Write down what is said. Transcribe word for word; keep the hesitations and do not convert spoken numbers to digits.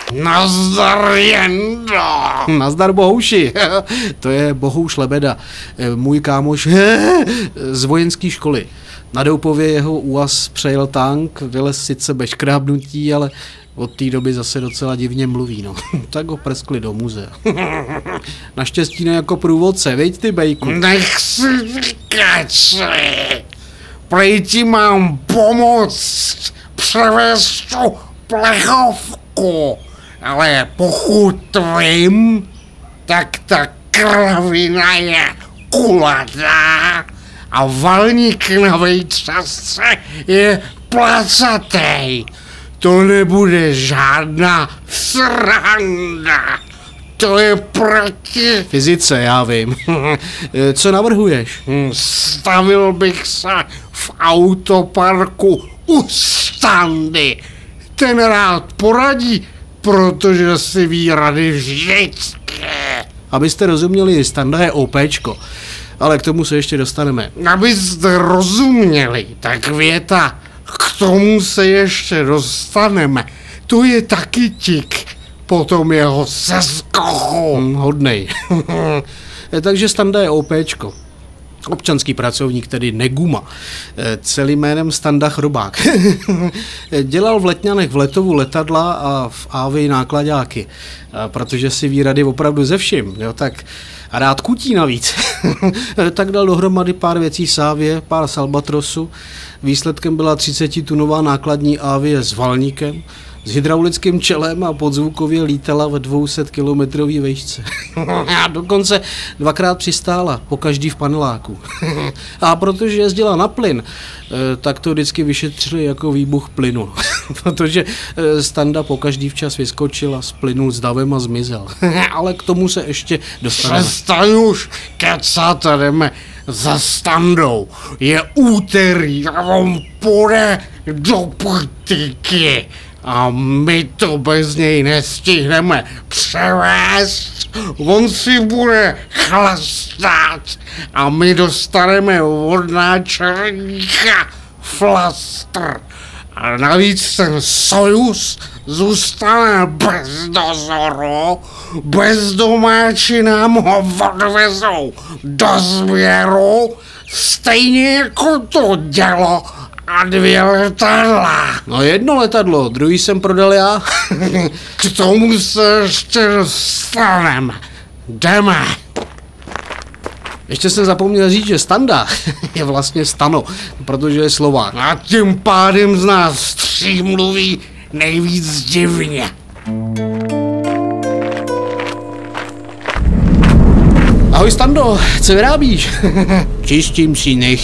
Nazdar, Jendo. Nazdar, Bohouši. To je Bohouš Lebeda, můj kámoš z vojenské školy. Na Doupově jeho úaz přejel tank, vylez sice bez škrábnutí, ale od té doby zase docela divně mluví, no. Tak ho prskli do muzea. Naštěstí ne jako průvodce, viď ty, bejku? Nech si vykačli. Prej ti mám pomoct převést tu plechovku, ale pokud vím, tak ta kravina je kulatá a valník na vejčasce je placatej. To nebude žádná sranda. To je proti Fyzice, já vím. Co navrhuješ? Stavil bych se v autoparku u Standy. Ten rád poradí, protože si ví rady vždycky. Abyste rozuměli, Standa je OPčko, ale k tomu se ještě dostaneme. Abyste rozuměli, tak věta, k tomu se ještě dostaneme. To je taky tik, potom jeho seskochu. Hmm, hodnej. Takže Standa je OPčko. Občanský pracovník, tedy Neguma. Celým jménem Standa Chrobák. Dělal v Letňanech v letovu letadla a v Ávii nákladáky. Protože si ví rady opravdu ze vším, jo, tak a rád kutí navíc. Tak dal dohromady pár věcí z Ávie, pár z Albatrosu. Výsledkem byla třicetitunová nákladní Ávie s valníkem, s hydraulickým čelem a podzvukově lítala ve dvě stě kilometrový výšce. A dokonce dvakrát přistála, pokaždý v paneláku. A protože jezdila na plyn, tak to vždycky vyšetřili jako výbuch plynu. Protože Standa pokaždý včas vyskočila, splynul s davem a zmizel. Ale k tomu se ještě dostaneme. Přestaň už kecat, jdeme za Standou. Je úterý a on půjde do politiky. A my to bez něj nestihneme převést. On si bude chlastat a my dostaneme od náčelníka flastr. A navíc ten Sojuz zůstane bez dozoru, bezdomáči nám ho odvezou do sběru, stejně jako to dělo a dvě letadla. No jedno letadlo, druhý jsem prodal já. K tomu se ještě dostaneme. Jdeme. Ještě jsem zapomněl říct, že Standa je vlastně Stano, protože je Slovák. A tím pádem z nás tří mluví nejvíc divně. Ahoj Stando, co vyrábíš? Čistím si nech.